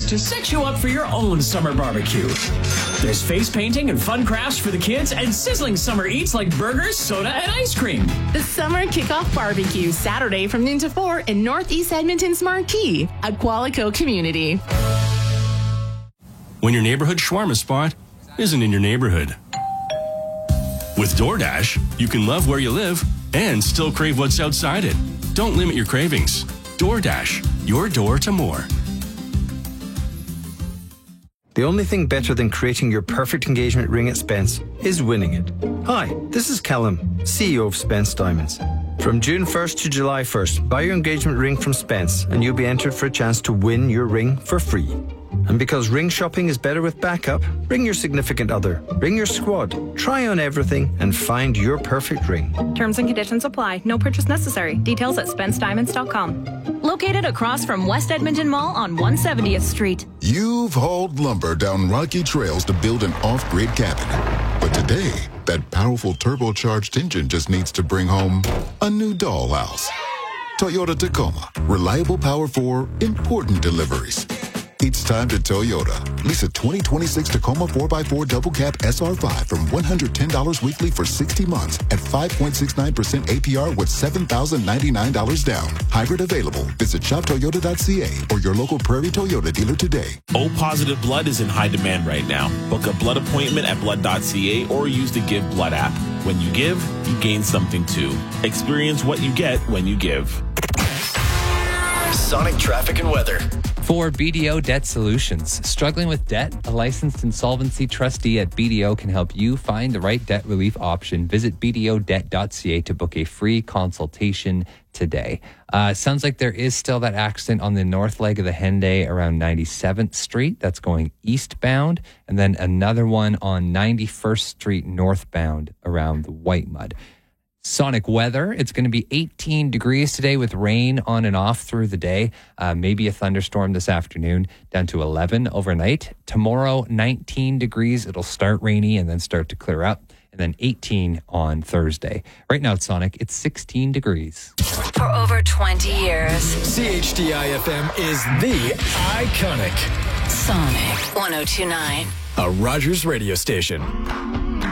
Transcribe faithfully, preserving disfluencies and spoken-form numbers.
to set you up for your own summer barbecue. There's face painting and fun crafts for the kids and sizzling summer eats like burgers, soda, and ice cream. The Summer Kickoff Barbecue, Saturday from noon to four in Northeast Edmonton's Marquee, a Qualico community. When your neighborhood shawarma spot isn't in your neighborhood. With DoorDash, you can love where you live and still crave what's outside it. Don't limit your cravings. DoorDash, your door to more. The only thing better than creating your perfect engagement ring at Spence is winning it. Hi, this is Callum, C E O of Spence Diamonds. From June first to July first, buy your engagement ring from Spence and you'll be entered for a chance to win your ring for free. And because ring shopping is better with backup, bring your significant other, bring your squad, try on everything and find your perfect ring. Terms and conditions apply. No purchase necessary. Details at spence diamonds dot com. Located across from West Edmonton Mall on one hundred seventieth Street. You've hauled lumber down rocky trails to build an off-grid cabin. But today, that powerful turbocharged engine just needs to bring home a new dollhouse. Toyota Tacoma. Reliable power for important deliveries. It's time to Toyota. Lease a twenty twenty-six Tacoma four by four Double Cab S R five from one hundred ten dollars weekly for sixty months at five point six nine percent A P R with seven thousand ninety-nine dollars down. Hybrid available. Visit shop toyota dot c a or your local Prairie Toyota dealer today. O positive blood is in high demand right now. Book a blood appointment at blood dot c a or use the Give Blood app. When you give, you gain something too. Experience what you get when you give. Sonic traffic and weather. For B D O Debt Solutions. Struggling with debt? A licensed insolvency trustee at B D O can help you find the right debt relief option. Visit b d o debt dot c a to book a free consultation today. Uh, sounds like there is still that accident on the north leg of the Henday around ninety-seventh Street. That's going eastbound. And then another one on ninety-first Street northbound around the White Mud. Sonic weather. It's going to be eighteen degrees today with rain on and off through the day. Uh, maybe a thunderstorm this afternoon, down to eleven overnight. Tomorrow, nineteen degrees. It'll start rainy and then start to clear up. And then eighteen on Thursday. Right now at Sonic, it's sixteen degrees. For over twenty years, C H D I F M is the iconic Sonic one oh two point nine. A Rogers radio station.